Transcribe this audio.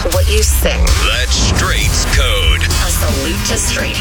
what you sing. That's Straight's Code. A salute to Straight.